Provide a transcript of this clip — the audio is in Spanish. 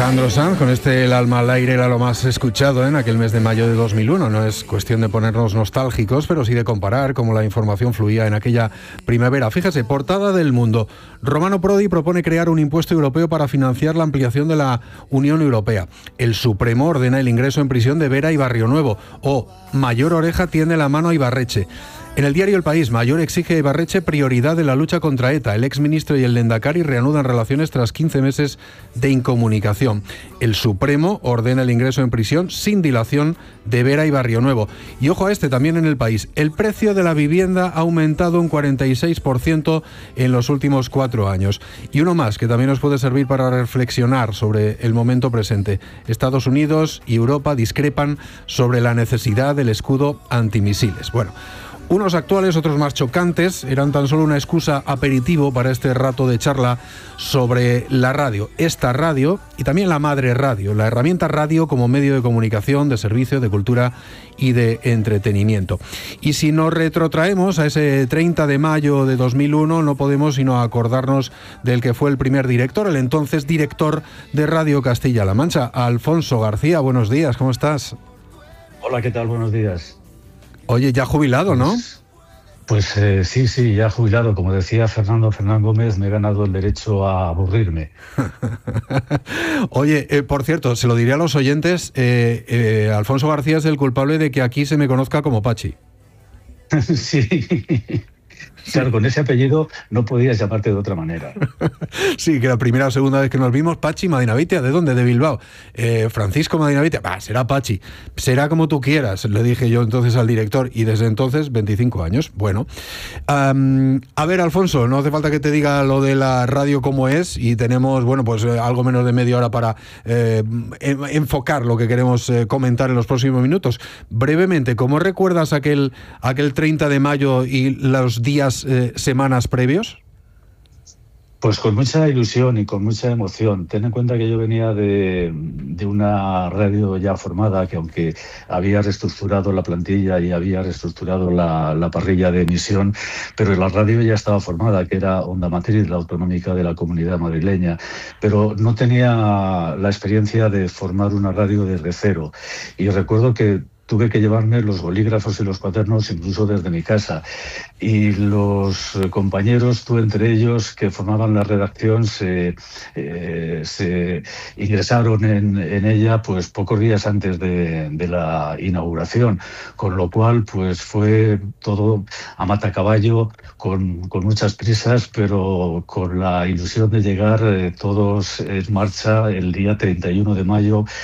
Alejandro Sanz, con El alma al aire, era lo más escuchado en aquel mes de mayo de 2001. No es cuestión de ponernos nostálgicos, pero sí de comparar cómo la información fluía en aquella primavera. Fíjese, portada del Mundo. Romano Prodi propone crear un impuesto europeo para financiar la ampliación de la Unión Europea. El Supremo ordena el ingreso en prisión de Vera y Barrio Nuevo. O Mayor Oreja tiende la mano a Ibarretxe. En el diario El País, Mayor exige a Ibarretxe prioridad en la lucha contra ETA. El exministro y el Lehendakari reanudan relaciones tras 15 meses de incomunicación. El Supremo ordena el ingreso en prisión sin dilación de Vera y Barrio Nuevo. Y ojo a este también en El País. El precio de la vivienda ha aumentado un 46% en los últimos 4 años. Y uno más que también nos puede servir para reflexionar sobre el momento presente. Estados Unidos y Europa discrepan sobre la necesidad del escudo antimisiles. Bueno, unos actuales, otros más chocantes, eran tan solo una excusa aperitivo para este rato de charla sobre la radio. Esta radio y también la madre radio, la herramienta radio como medio de comunicación, de servicio, de cultura y de entretenimiento. Y si nos retrotraemos a ese 30 de mayo de 2001, no podemos sino acordarnos del que fue el primer director, el entonces director de Radio Castilla-La Mancha, Alfonso García. Buenos días, ¿cómo estás? Hola, ¿qué tal? Buenos días. Oye, ya jubilado, ¿no? Pues sí, ya jubilado. Como decía Fernán Gómez, me he ganado el derecho a aburrirme. Oye, por cierto, se lo diré a los oyentes, Alfonso García es el culpable de que aquí se me conozca como Pachi. Sí. Claro, con ese apellido no podías llamarte de otra manera. Sí, que la primera o segunda vez que nos vimos, Pachi Madinavitia, ¿de dónde? De Bilbao. Francisco Madinavitia, será Pachi, será como tú quieras, le dije yo entonces al director, y desde entonces 25 años. Bueno, a ver, Alfonso, no hace falta que te diga lo de la radio como es, y tenemos, bueno, pues algo menos de media hora para enfocar lo que queremos comentar en los próximos minutos. Brevemente, ¿cómo recuerdas aquel 30 de mayo y los días, semanas previos? Pues con mucha ilusión y con mucha emoción. Ten en cuenta que yo venía de una radio ya formada, que aunque había reestructurado la plantilla y había reestructurado la parrilla de emisión, pero la radio ya estaba formada, que era Onda Matriz, la autonómica de la Comunidad Madrileña, pero no tenía la experiencia de formar una radio desde cero. Y recuerdo que tuve que llevarme los bolígrafos y los cuadernos incluso desde mi casa. Y los compañeros, tú entre ellos, que formaban la redacción, se ingresaron en ella pues pocos días antes de la inauguración, con lo cual pues fue todo a matacaballo, con muchas prisas, pero con la ilusión de llegar todos en marcha el día 31 de mayo